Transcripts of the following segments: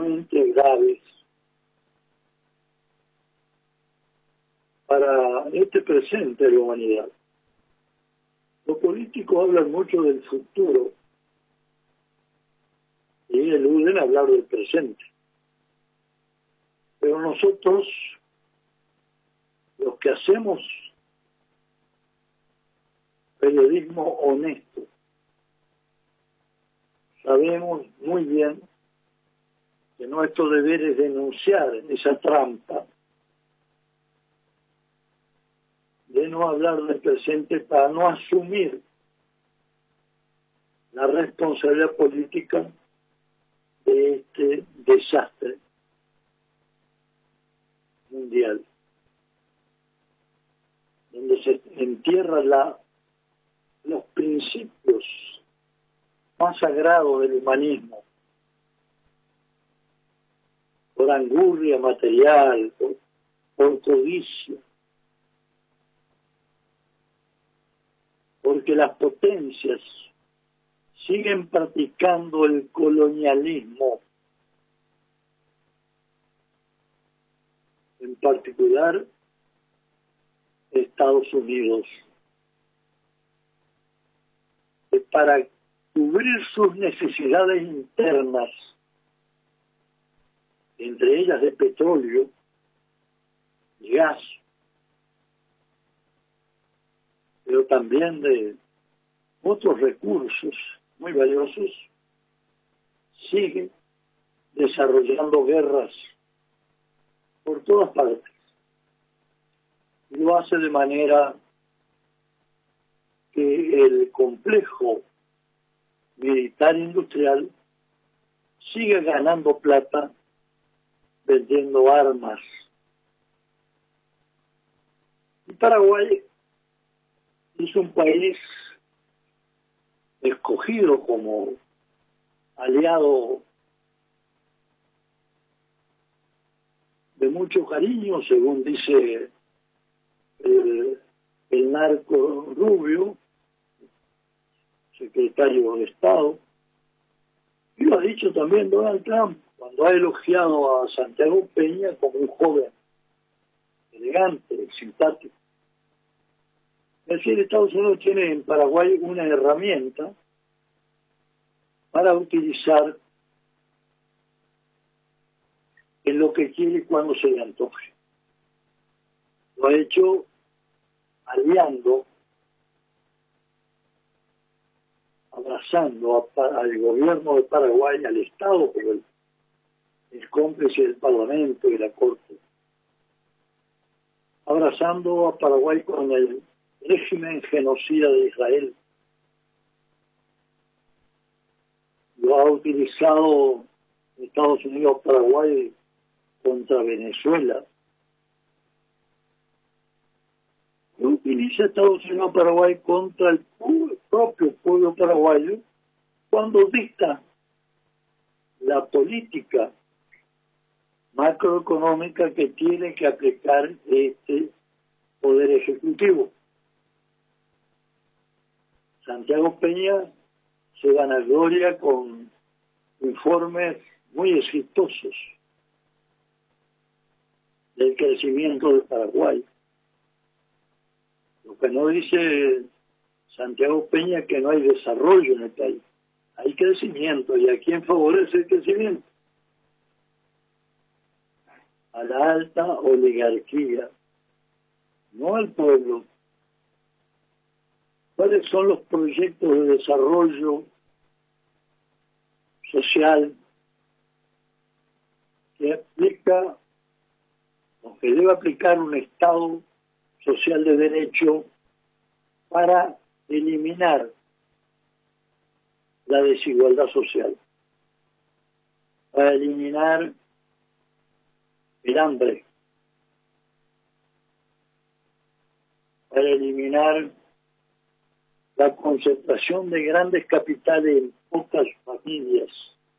sumamente graves para este presente de la humanidad. Los políticos hablan mucho del futuro y eluden hablar del presente. Pero nosotros, los que hacemos periodismo honesto, sabemos muy bien que nuestro deber es denunciar esa trampa de no hablar del presente para no asumir la responsabilidad política de este desastre mundial, donde se entierran los principios más sagrados del humanismo, por angurria material, por codicia, porque las potencias siguen practicando el colonialismo, en particular Estados Unidos, que para cubrir sus necesidades internas, entre ellas de petróleo y gas, pero también de otros recursos muy valiosos, sigue desarrollando guerras por todas partes. Y lo hace de manera que el complejo militar industrial sigue ganando plata vendiendo armas. Y Paraguay es un país escogido como aliado de mucho cariño, según dice el narco Rubio, secretario de Estado, y lo ha dicho también Donald Trump cuando ha elogiado a Santiago Peña como un joven elegante, simpático. Es decir, Estados Unidos tiene en Paraguay una herramienta para utilizar en lo que quiere y cuando se le antoje. Lo ha hecho aliando, abrazando al gobierno de Paraguay, al Estado, como el cómplice del Parlamento y la Corte, abrazando a Paraguay con el régimen genocida de Israel. Lo ha utilizado Estados Unidos Paraguay contra Venezuela. Lo utiliza Estados Unidos Paraguay contra el propio pueblo paraguayo cuando dicta la política macroeconómica que tiene que aplicar este poder ejecutivo. Santiago Peña se vanagloria con informes muy exitosos del crecimiento de Paraguay. Lo que no dice Santiago Peña es que no hay desarrollo en el país. Hay crecimiento. ¿Y a quién favorece el crecimiento? A la alta oligarquía, no al pueblo. ¿Cuáles son los proyectos de desarrollo social que aplica o que debe aplicar un Estado social de derecho para eliminar la desigualdad social, para eliminar el hambre, para eliminar la concentración de grandes capitales en pocas familias?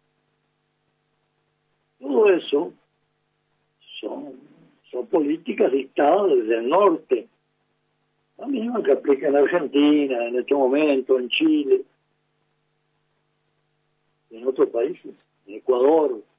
Todo eso son políticas dictadas desde el norte, la misma que aplica en Argentina, en este momento, en Chile, en otros países, en Ecuador,